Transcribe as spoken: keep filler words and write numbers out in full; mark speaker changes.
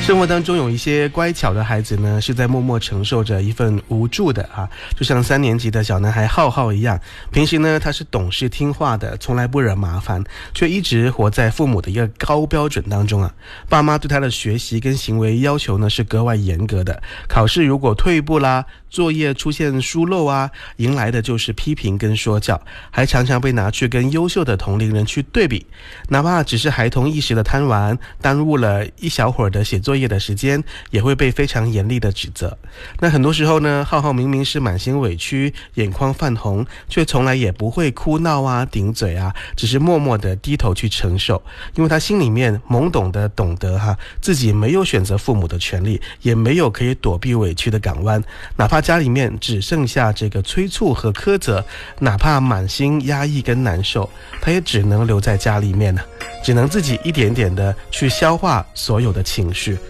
Speaker 1: 生活当中有一些乖巧的孩子呢，是在默默承受着一份无助的啊，就像三年级的小男孩浩浩一样，平时呢他是懂事听话的，从来不惹麻烦，却一直活在父母的一个高标准当中啊。爸妈对他的学习跟行为要求呢是格外严格的，考试如果退步啦，作业出现疏漏啊，迎来的就是批评跟说教，还常常被拿去跟优秀的同龄人去对比，哪怕只是孩童一时的贪玩，耽误了一小会儿的写作业的时间，也会被非常严厉的指责。那很多时候呢，浩浩明明是满心委屈，眼眶泛红，却从来也不会哭闹啊顶嘴啊，只是默默的低头去承受，因为他心里面懵懂的懂得哈、啊，自己没有选择父母的权利，也没有可以躲避委屈的港湾，哪怕家里面只剩下这个催促和苛责，哪怕满心压抑跟难受，他也只能留在家里面呢，只能自己一点点的去消化所有的情绪。